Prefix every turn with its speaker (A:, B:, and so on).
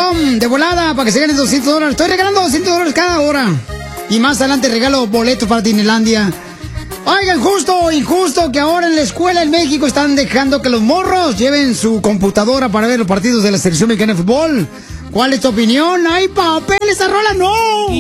A: Disney.com de volada para que se ganen $200. Estoy regalando $200 cada hora. Y más adelante regalo boletos para Disneylandia. Oigan, justo o injusto que ahora en la escuela en México están dejando que los morros lleven su computadora para ver los partidos de la selección mexicana de fútbol. ¿Cuál es tu opinión? ¡Ay, papel, esa rola no!